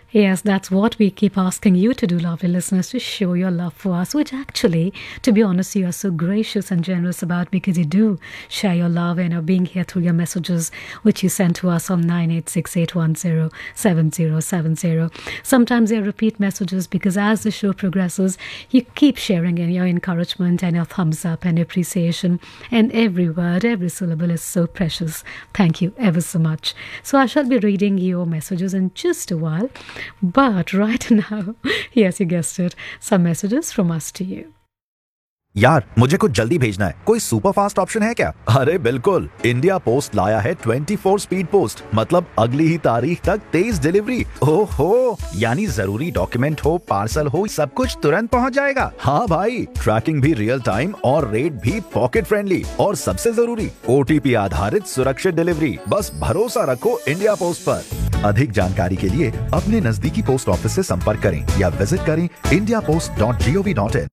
Yes, that's what we keep asking you to do, lovely listeners, to show your love for us, which actually, to be honest, you are so gracious and generous about because you do share your love and are being here through your messages, which you send to us on 9868107070. Sometimes they're repeat messages because as the show progresses, you keep sharing in your encouragement and your thumbs up and appreciation, and every word, every syllable is so precious. Thank you ever so much. So I shall be reading your messages in just a while. But right now, yes, you guessed it, some messages from us to you. यार मुझे कुछ जल्दी भेजना है, कोई super fast option है क्या? अरे बिल्कुल, इंडिया पोस्ट लाया है 24 स्पीड पोस्ट, मतलब अगली ही तारीख तक तेज डिलीवरी। ओहो, यानी जरूरी डॉक्यूमेंट हो, पार्सल हो, सब कुछ तुरंत पहुंच जाएगा। हाँ भाई, ट्रैकिंग भी रियल टाइम और रेट भी पॉकेट फ्रेंडली, और सबसे जरूरी OTP आधारित सुरक्षित डिलीवरी। बस भरोसा रखो इंडिया पोस्ट पर। अधिक जानकारी के लिए अपने नजदीकी पोस्ट ऑफिस से संपर्क करें या विजिट करें indiapost.gov.in।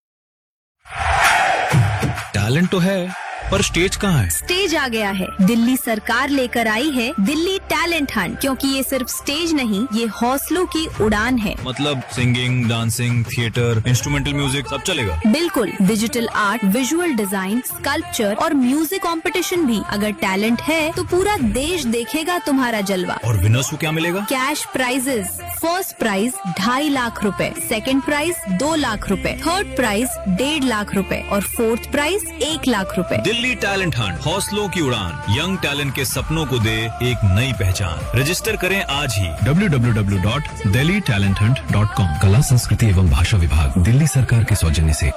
टैलेंट तो है, पर स्टेज कहाँ है? स्टेज आ गया है। दिल्ली सरकार लेकर आई है दिल्ली टैलेंट हंट, क्योंकि ये सिर्फ स्टेज नहीं, ये हौसलों की उड़ान है। मतलब singing, dancing, theatre, instrumental music सब चलेगा? बिल्कुल, digital art, visual design, sculpture और म्यूजिक कंपटीशन भी। अगर टैलेंट है तो पूरा देश देखेगा तुम्हारा जलवा। और विनर्स को क्या मिलेगा? Cash prices. First prize 2.5 lakh रुपए, सेकंड प्राइज 2 लाख रुपए, थर्ड प्राइज 1.5 लाख रुपए और फोर्थ प्राइज 1 लाख रुपए। दिल्ली टैलेंट हंट, हौसलों की उड़ान, यंग टैलेंट के सपनों को दे एक नई पहचान। रजिस्टर करें आज ही www.delhitalenthunt.com। कला, संस्कृति एवं भाषा विभाग, दिल्ली सरकार के सौजन्य से।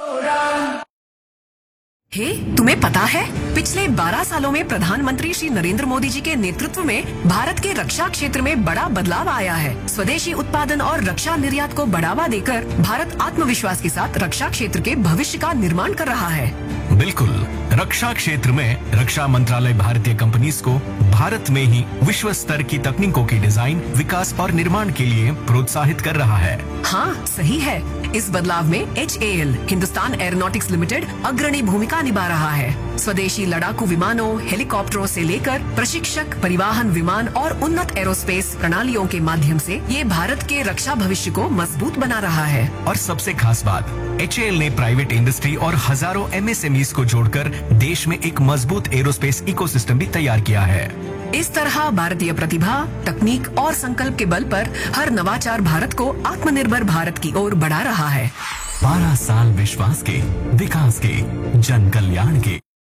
तुम्हें पता है पिछले 12 सालों में प्रधानमंत्री श्री नरेंद्र मोदी जी के नेतृत्व में भारत के रक्षा क्षेत्र में बड़ा बदलाव आया है। स्वदेशी उत्पादन और रक्षा निर्यात को बढ़ावा देकर भारत आत्मविश्वास के साथ रक्षा क्षेत्र के भविष्य का निर्माण कर रहा है। बिल्कुल, रक्षा क्षेत्र में रक्षा मंत्रालय भारतीय कंपनीज को भारत में ही विश्व स्तर की तकनीकों की डिजाइन, विकास और निर्माण के लिए प्रोत्साहित कर रहा है। हाँ, सही है। इस बदलाव में HAL, हिंदुस्तान एरोनॉटिक्स लिमिटेड अग्रणी भूमिका निभा रहा है। स्वदेशी लड़ाकू विमानों, हेलीकॉप्टरों से लेकर प्रशिक्षक, परिवहन विमान और उन्नत एरोस्पेस प्रणालियों के माध्यम से ये भारत के रक्षा भविष्य को मजबूत बना रहा है। और सबसे खास बात, HAL ने प्राइवेट इंडस्ट्री और हजारों MSMEs को जोड़कर देश में एक मजबूत एरोस्पेस इकोसिस्टम भी तैयार किया है। इस तरह भारतीय प्रतिभा, तकनीक और संकल्प के बल पर हर नवाचार भारत को आत्मनिर्भर भारत की ओर बढ़ा रहा है। 12 साल विश्वास के, विकास के, जन कल्याण के।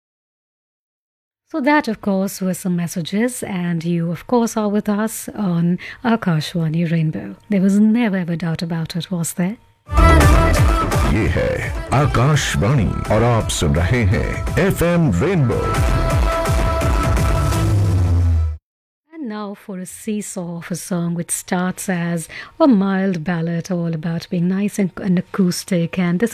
So that, of course, were some messages, and you, of course, are with us on Akashwani Rainbow. There was never ever doubt about it, was there? ये है आकाशवाणी और आप सुन रहे हैं FM Rainbow। And now for a seesaw of a song which starts as a mild ballad all about being nice and acoustic, and this